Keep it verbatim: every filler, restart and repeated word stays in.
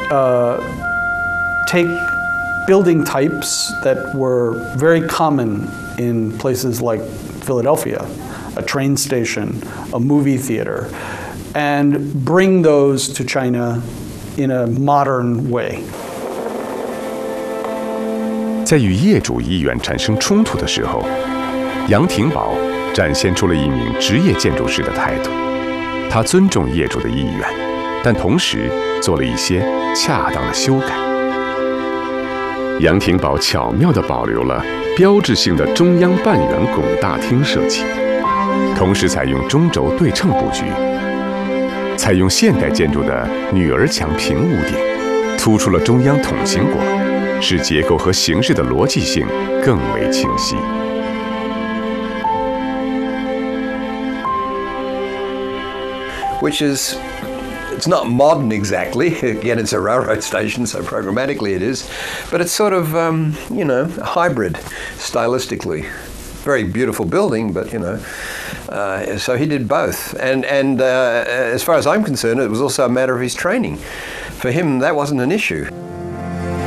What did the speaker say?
uh, take building types that were very common in places like Philadelphia, a train station, a movie theater, and bring those to China in a modern way. 在与业主意愿产生冲突的时候，杨廷宝展现出了一名职业建筑师的态度。他尊重业主的意愿，但同时做了一些恰当的修改。杨廷宝巧妙地保留了标志性的中央半圆拱大厅设计，同时采用中轴对称布局，采用现代建筑的女儿墙平屋顶，突出了中央筒形管，使结构和形式的逻辑性更为清晰。 Which is, it's not modern exactly. Again, it's a railroad station, so programmatically it is, but it's sort of, um, you know, a hybrid stylistically. Very beautiful building, but you know, uh, so he did both. And and uh, as far as I'm concerned, it was also a matter of his training. For him, that wasn't an issue.